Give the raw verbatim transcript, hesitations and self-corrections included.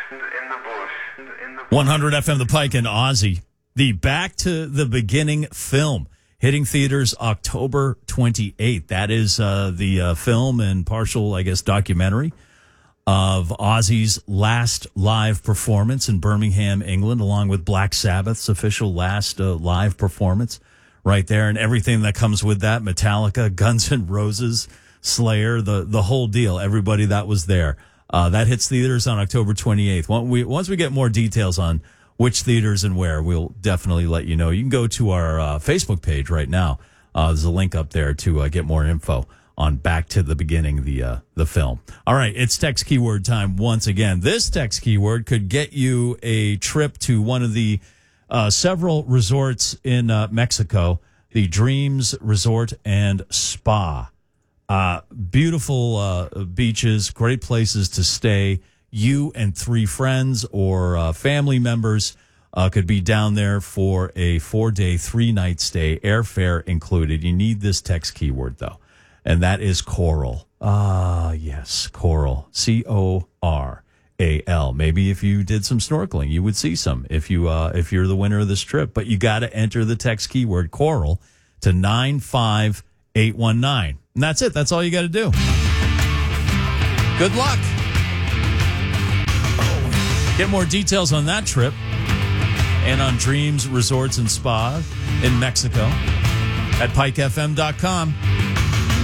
in the bush, in the bush. one hundred F M The Pike and Ozzy. The Back to the Beginning film hitting theaters October twenty-eighth. That is uh, the uh, film and partial, I guess, documentary of Ozzy's last live performance in Birmingham, England, along with Black Sabbath's official last uh, live performance right there, and everything that comes with that. Metallica, Guns N' Roses, Slayer, the, the whole deal, everybody that was there. Uh, that hits theaters on October twenty-eighth. Once we, once we get more details on which theaters and where, we'll definitely let you know. You can go to our uh, Facebook page right now. Uh, there's a link up there to uh, get more info on Back to the Beginning, the uh, the film. All right, it's text keyword time once again. This text keyword could get you a trip to one of the uh, several resorts in uh, Mexico, the Dreams Resort and Spa. Uh, beautiful uh, beaches, great places to stay. You and three friends or uh, family members uh, could be down there for a four-day, three-night stay, airfare included. You need this text keyword, though, and that is coral. Ah, yes, coral. C O R A L. Maybe if you did some snorkeling, you would see some if, you, uh, if you're the winner of this trip. But you got to enter the text keyword coral to nine five eight one nine. And that's it. That's all you got to do. Good luck. Get more details on that trip and on Dreams Resorts and Spa in Mexico at pike f m dot com.